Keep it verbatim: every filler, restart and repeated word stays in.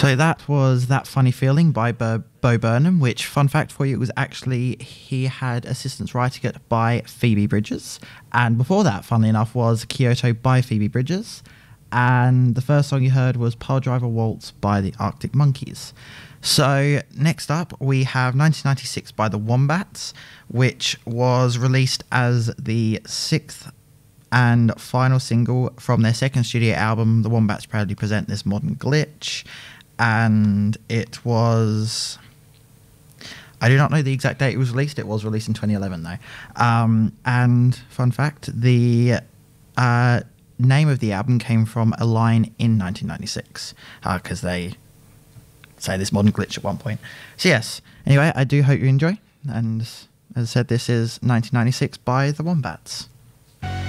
So that was That Funny Feeling by Bo, Bo Burnham, which, fun fact for you, it was actually, he had assistance writing it by Phoebe Bridgers. And before that, funnily enough, was Kyoto by Phoebe Bridgers. And the first song you heard was Pile Driver Waltz by the Arctic Monkeys. So next up, we have nineteen ninety-six by the Wombats, which was released as the sixth and final single from their second studio album. The Wombats proudly present This Modern Glitch. And it was... I do not know the exact date it was released. It was released in twenty eleven, though. Um, and fun fact, the uh, name of the album came from a line in nineteen ninety-six, because uh, they say This Modern Glitch at one point. So yes, anyway, I do hope you enjoy. And as I said, this is nineteen ninety-six by the Wombats.